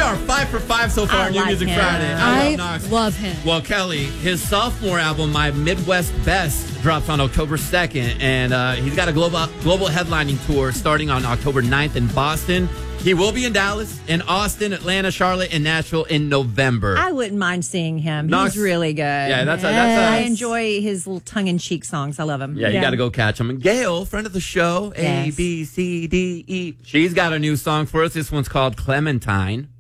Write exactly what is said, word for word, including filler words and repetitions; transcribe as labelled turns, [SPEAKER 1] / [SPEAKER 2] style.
[SPEAKER 1] are five for five so far
[SPEAKER 2] I
[SPEAKER 1] on New
[SPEAKER 2] like
[SPEAKER 1] Music
[SPEAKER 2] him.
[SPEAKER 1] Friday.
[SPEAKER 3] I
[SPEAKER 1] love Knox.
[SPEAKER 3] love him.
[SPEAKER 1] Well, Kelly, his sophomore album, My Midwest Best, drops on October second, and uh, he's got a global global headlining tour starting on October ninth in Boston. He will be in Dallas, in Austin, Atlanta, Charlotte, and Nashville in November.
[SPEAKER 2] I wouldn't mind seeing him.
[SPEAKER 1] Knox-
[SPEAKER 2] He's really good.
[SPEAKER 1] Yeah, that's a, that's a,
[SPEAKER 2] I enjoy his little tongue-in-cheek songs. I love him.
[SPEAKER 1] Yeah, you
[SPEAKER 3] Yeah.
[SPEAKER 1] got to go catch him. And Gail, friend of the show, A,
[SPEAKER 2] Yes.
[SPEAKER 1] B, C, D, E. She's got a new song for us. This one's called Clementine.